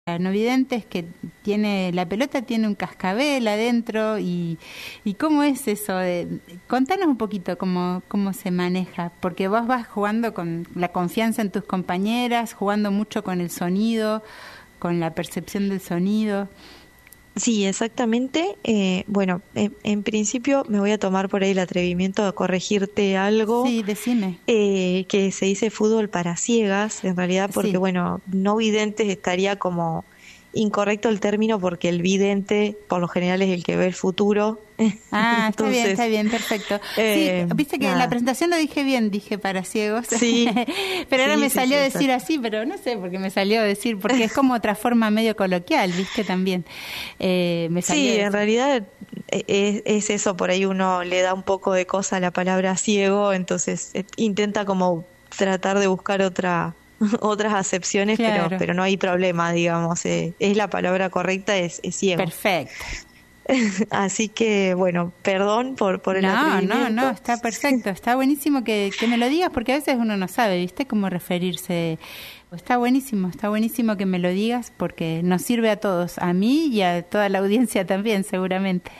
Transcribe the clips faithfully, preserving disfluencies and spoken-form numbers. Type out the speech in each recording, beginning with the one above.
no videntes que tiene la pelota tiene un cascabel adentro y, y cómo es eso de, contanos un poquito cómo cómo se maneja, porque vos vas jugando con la confianza en tus compañeras, jugando mucho con el sonido, con la percepción del sonido. Sí, exactamente. Eh, bueno, en, en principio me voy a tomar por ahí el atrevimiento de corregirte algo, Sí, decime. eh, que se dice fútbol para ciegas, en realidad porque, Sí. bueno, no videntes estaría como incorrecto el término porque el vidente por lo general es el que ve el futuro. Ah, está bien, está Entonces, bien, perfecto. Sí, eh, viste que en la nada, presentación lo dije bien, dije para ciegos, sí, pero ahora sí, me sí, salió sí, a decir exacto. así, pero no sé por qué me salió a decir, porque es como otra forma medio coloquial, viste también. Eh, me salió a Sí, en decir. realidad eh, es, es eso, por ahí uno le da un poco de cosa a la palabra ciego, entonces eh, intenta como tratar de buscar otra, otras acepciones, pero, Claro, pero no hay problema, digamos, eh, es la palabra correcta, es, es ciego. perfecto. Así que, bueno, perdón por, por el No, no, no, atrevimiento. está perfecto, está buenísimo que, que me lo digas porque a veces uno no sabe, ¿viste? Cómo referirse. Está buenísimo, está buenísimo que me lo digas porque nos sirve a todos, a mí y a toda la audiencia también, seguramente.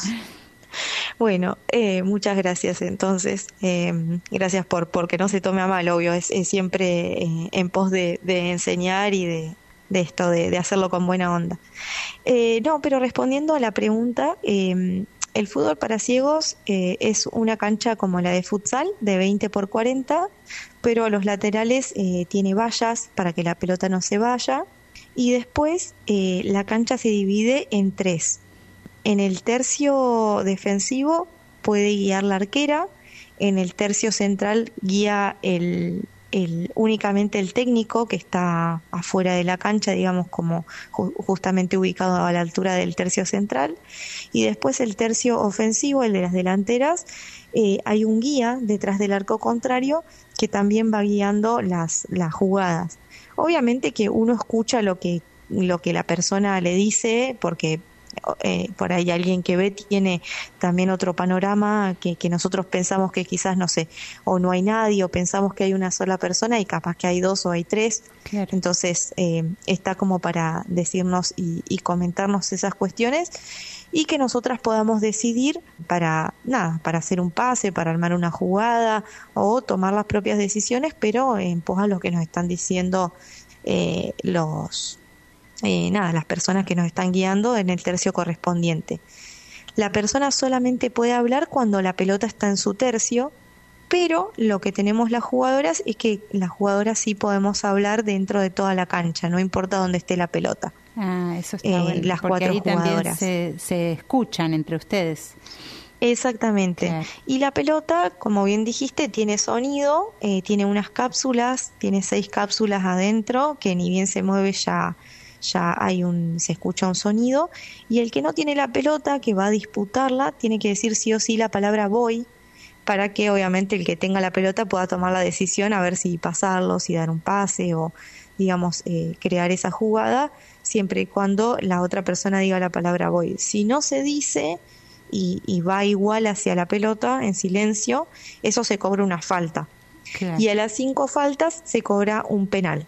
Bueno, eh, muchas gracias entonces. Eh, gracias por porque no se tome a mal, obvio, es, es siempre eh, en pos de, de enseñar y de, de esto, de, de hacerlo con buena onda. Eh, no, pero respondiendo a la pregunta, eh, el fútbol para ciegos eh, es una cancha como la de futsal, de veinte por cuarenta, pero a los laterales eh, tiene vallas para que la pelota no se vaya. Y después eh, la cancha se divide en tres. En el tercio defensivo puede guiar la arquera, en el tercio central guía el, el, únicamente el técnico que está afuera de la cancha, digamos como ju- justamente ubicado a la altura del tercio central, y después el tercio ofensivo, el de las delanteras, eh, hay un guía detrás del arco contrario que también va guiando las, las jugadas. Obviamente que uno escucha lo que, lo que la persona le dice, porque eh, por ahí alguien que ve tiene también otro panorama que, que nosotros pensamos que quizás, no sé, o no hay nadie, o pensamos que hay una sola persona y capaz que hay dos o hay tres. Claro. Entonces, eh, está como para decirnos y, y comentarnos esas cuestiones y que nosotras podamos decidir para, nada, para hacer un pase, para armar una jugada o tomar las propias decisiones, pero en pos a lo que nos están diciendo eh, los eh, nada, las personas que nos están guiando en el tercio correspondiente. La persona solamente puede hablar cuando la pelota está en su tercio, pero lo que tenemos las jugadoras es que las jugadoras sí podemos hablar dentro de toda la cancha, no importa dónde esté la pelota. Ah, eso está Eh, bueno, las porque cuatro ahí también jugadoras. se, se escuchan entre ustedes. Exactamente. Claro. Y la pelota, como bien dijiste, tiene sonido, eh, tiene unas cápsulas, tiene seis cápsulas adentro, que ni bien se mueve ya, ya hay un, se escucha un sonido. Y el que no tiene la pelota, que va a disputarla, tiene que decir sí o sí la palabra voy, para que obviamente el que tenga la pelota pueda tomar la decisión a ver si pasarlo, si dar un pase o, digamos, eh, crear esa jugada, siempre y cuando la otra persona diga la palabra voy. Si no se dice y, y va igual hacia la pelota en silencio, eso se cobra una falta. Claro. Y a las cinco faltas se cobra un penal.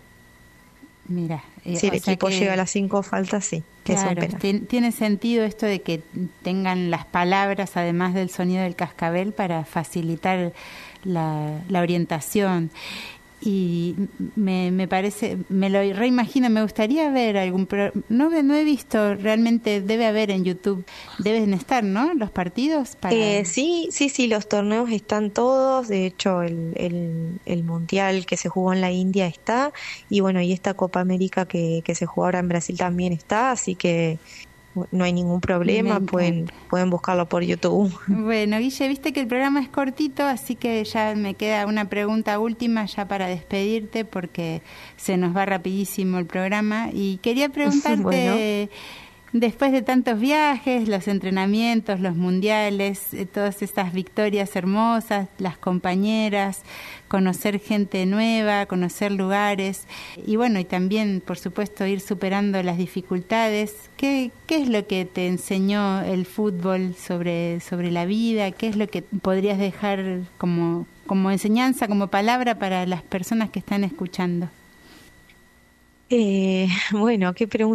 Mira, eh, Si el o sea equipo llega a que, las cinco faltas, sí, es un claro, penal. tien- tiene sentido esto de que tengan las palabras además del sonido del cascabel para facilitar la, la orientación. Y me, me parece, me lo reimagino, me gustaría ver algún pro, no, no he visto, realmente debe haber en YouTube, deben estar, ¿no? Los partidos para... Eh, sí, sí, sí, los torneos están todos, de hecho el, el, el mundial que se jugó en la India está, y bueno, y esta Copa América que, que se jugó ahora en Brasil también está, así que bu- no hay ningún Me problema, pueden, encanta. pueden buscarlo por YouTube. Bueno, Guille, viste que el programa es cortito, así que ya me queda una pregunta última ya para despedirte porque se nos va rapidísimo el programa y quería Bueno. preguntarte, después de tantos viajes, los entrenamientos, los mundiales, eh, todas estas victorias hermosas, las compañeras, conocer gente nueva, conocer lugares y bueno, y también, por supuesto, ir superando las dificultades. ¿Qué, qué es lo que te enseñó el fútbol sobre, sobre la vida? ¿Qué es lo que podrías dejar como, como enseñanza, como palabra para las personas que están escuchando? Eh, bueno, qué pregunta